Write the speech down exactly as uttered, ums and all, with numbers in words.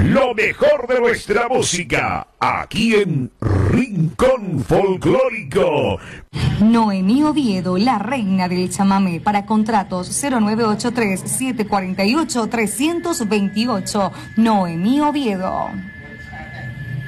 Lo mejor de nuestra música, aquí en Rincón Folclórico. Noemí Oviedo, la reina del chamamé. Para contratos cero nueve ocho tres, siete cuatro ocho, tres dos ocho. Noemí Oviedo.